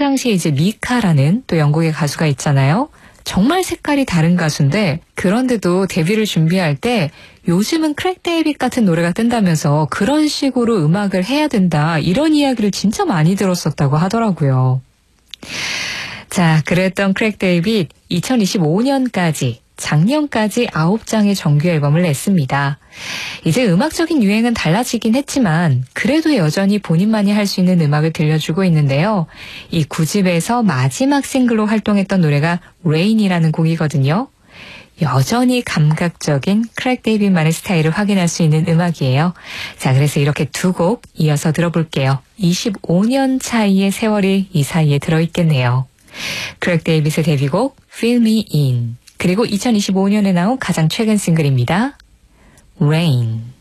당시에 이제 미카라는 또 영국의 가수가 있잖아요. 정말 색깔이 다른 가수인데 그런데도 데뷔를 준비할 때 요즘은 크랙 데이빗 같은 노래가 뜬다면서 그런 식으로 음악을 해야 된다 이런 이야기를 진짜 많이 들었었다고 하더라고요. 자, 그랬던 크랙 데이빗 2025년까지 작년까지 9장의 정규 앨범을 냈습니다. 이제 음악적인 유행은 달라지긴 했지만 그래도 여전히 본인만이 할 수 있는 음악을 들려주고 있는데요. 이 9집에서 마지막 싱글로 활동했던 노래가 Rain이라는 곡이거든요. 여전히 감각적인 크랙 데이빗만의 스타일을 확인할 수 있는 음악이에요. 자, 그래서 이렇게 두 곡 이어서 들어볼게요. 25년 차이의 세월이 이 사이에 들어있겠네요. 크랙 데이빗의 데뷔곡 Fill Me In, 그리고 2025년에 나온 가장 최근 싱글입니다. Rain.